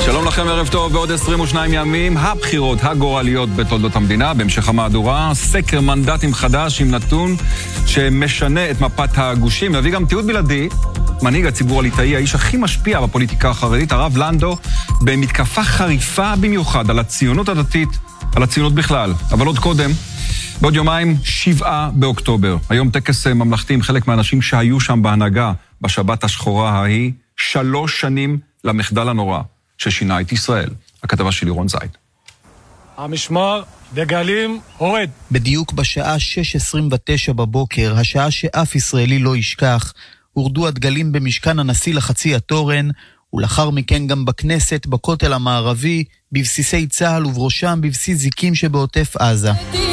שלום לכם, ערב טוב. בעוד 22 ימים הבחירות הגורליות בתולדות המדינה. בהמשך המהדורה סקר מנדטים חדש עם נתון שמשנה את מפת הגושים. נביא גם תיעוד בלעדי, מנהיג הציבור הליטאי, האיש הכי משפיע בפוליטיקה החרדית, הרב לנדו, במתקפה חריפה במיוחד על הציונות הדתית, על הציונות בכלל. אבל עוד קודם, בעוד יומיים 7 באוקטובר. היום טקס ממלכתי עם חלק מהאנשים שהיו שם בהנהגה בשבת השחורה ההיא. 3 שנים למחדל הנורא ששינה את ישראל. הכתבה של לירון זייד. המשמר דגלים הורד. בדיוק בשעה 6:29 בבוקר, השעה שאף ישראלי לא ישכח, הורדו הדגלים במשכן הנשיא לחצי התורן, ולאחר מכן גם בכנסת, בכותל המערבי, בבסיסי צהל ובראשם בבסיס זיקים שבעוטף עזה.